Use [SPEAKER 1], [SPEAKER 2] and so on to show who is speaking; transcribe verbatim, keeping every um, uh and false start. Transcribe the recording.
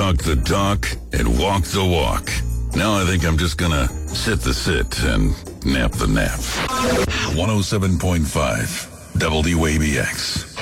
[SPEAKER 1] talk the talk and walk the walk. Now I think I'm just gonna sit the sit and nap the nap. one oh seven point five W A B X.